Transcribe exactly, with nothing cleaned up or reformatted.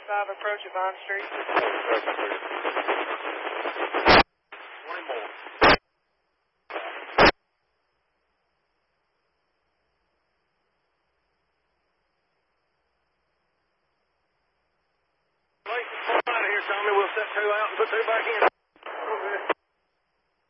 five approach at Vine Street. twenty more. Out of here, Tommy. We'll set two out and put two back in.